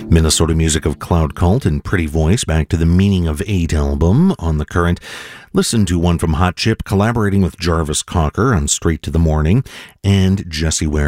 Minnesota music of Cloud Cult and Pretty Voice, back to the Meaning of 8 album on The Current. Listen to one from Hot Chip collaborating with Jarvis Cocker on Straight to the Morning, and Jessie Ware